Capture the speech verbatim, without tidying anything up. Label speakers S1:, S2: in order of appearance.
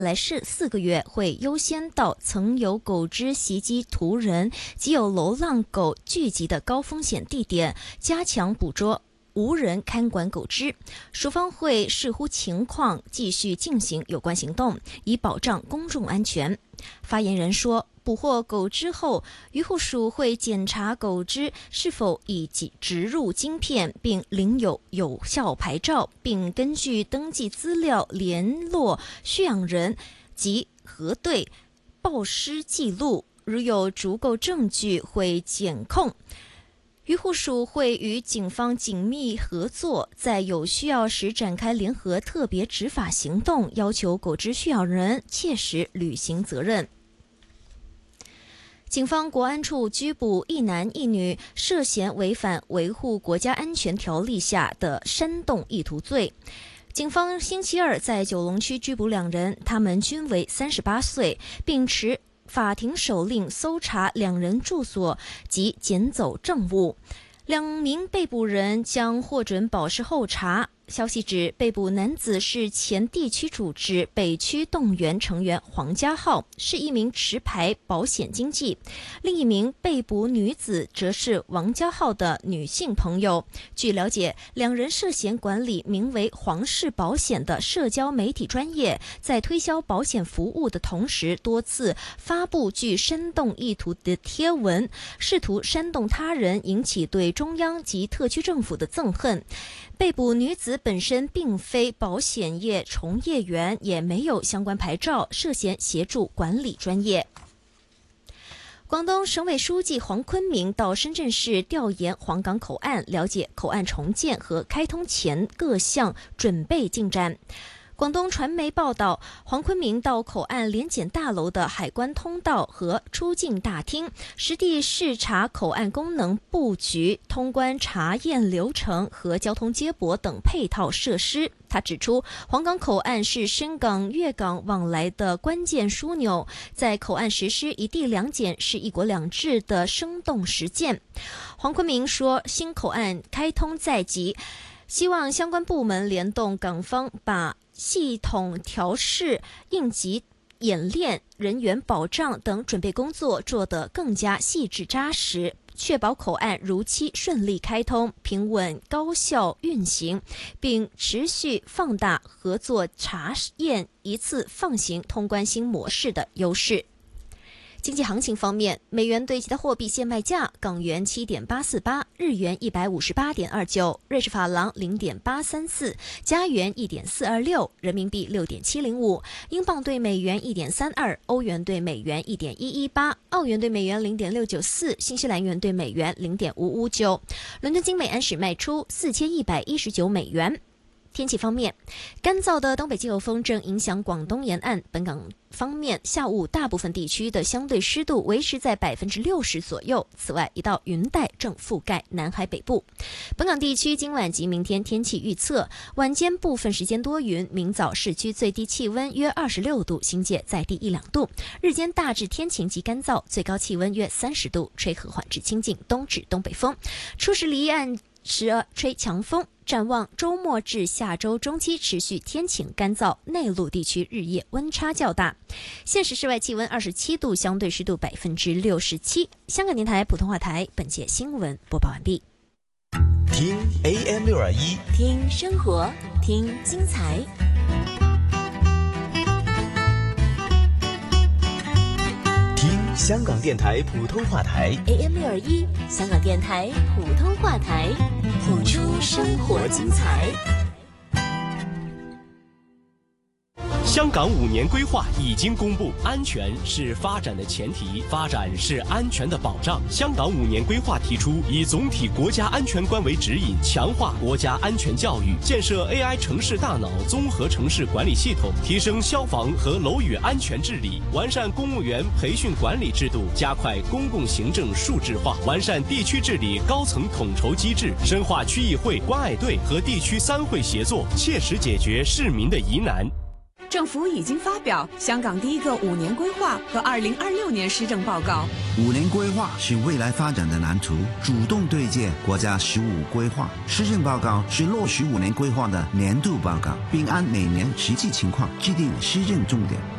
S1: 来是四个月会优先到曾有狗只袭击途人及有流浪狗聚集的高风险地点，加强捕捉无人看管狗只。署方会视乎情况继续进行有关行动，以保障公众安全。发言人说，捕获狗只后，渔护署会检查狗只是否已植入晶片，并领有有效牌照，并根据登记资料联络驯养人及核对报失记录，如有足够证据会检控。渔护署会与警方紧密合作，在有需要时展开联合特别执法行动，要求狗只驯养人切实履行责任。警方国安处拘捕一男一女，涉嫌违反维护国家安全条例下的煽动意图罪。警方星期二在九龙区拘捕两人，他们均为三十八岁，并持法庭手令搜查两人住所及捡走证物。两名被捕人将获准保释候查。消息指，被捕男子是前地区组织北区动员成员黄家浩，是一名持牌保险经纪；另一名被捕女子则是王家浩的女性朋友。据了解，两人涉嫌管理名为黄氏保险的社交媒体专业，在推销保险服务的同时，多次发布具煽动意图的贴文，试图煽动他人，引起对中央及特区政府的憎恨。被捕女子本身并非保险业从业员，也没有相关牌照，涉嫌协助管理专业。广东省委书记黄坤明到深圳市调研黄岗口岸，了解口岸重建和开通前各项准备进展。广东传媒报道，黄坤明到口岸联检大楼的海关通道和出境大厅，实地视察口岸功能布局、通关查验流程和交通接驳等配套设施。他指出，黄岗口岸是深港、粤港往来的关键枢纽，在口岸实施一地两检是一国两制的生动实践。黄坤明说，新口岸开通在即，希望相关部门联动港方，把系统调试、应急演练、人员保障等准备工作做得更加细致扎实，确保口岸如期顺利开通、平稳高效运行，并持续放大合作查验一次放行通关新模式的优势。经济行情方面，美元对其他货币现卖价：港元七点八四八，日元一百五十八点二九，瑞士法郎零点八三四，加元一点四二六，人民币六点七零五，英镑对美元一点三二，欧元对美元一点一一八，澳元对美元零点六九四，新西兰元对美元零点五五九。伦敦金每安士卖出四千一百一十九美元。天气方面，干燥的东北季候风正影响广东沿岸。本港方面，下午大部分地区的相对湿度维持在百分之六十左右。此外，一道云带正覆盖南海北部。本港地区今晚及明天天气预测：晚间部分时间多云，明早市区最低气温约二十六度，新界再低一两度。日间大致天晴及干燥，最高气温约三十度，吹和缓至清劲东至东北风。初时离岸时吹强风。展望周末至下周中期持续天晴干燥，内陆地区日夜温差较大。现时室外气温二十七度，相对湿度百分之六十七。香港电台普通话台本节新闻播报完毕。
S2: 听 A M 六二一，
S3: 听生活，听精彩。
S2: 听香港电台普通话台
S3: A M 六二一，香港电台普通话台，谱出生活精彩。
S4: 香港五年规划已经公布，安全是发展的前提，发展是安全的保障。香港五年规划提出，以总体国家安全观为指引，强化国家安全教育，建设 A I 城市大脑综合城市管理系统，提升消防和楼宇安全治理，完善公务员培训管理制度，加快公共行政数字化，完善地区治理高层统筹机制，深化区议会关爱队和地区三会协作，切实解决市民的疑难。
S5: 政府已经发表香港第一个五年规划和二零二六年施政报告。
S6: 五年规划是未来发展的蓝图，主动对接国家十五规划。施政报告是落实五年规划的年度报告，并按每年实际情况制定施政重点。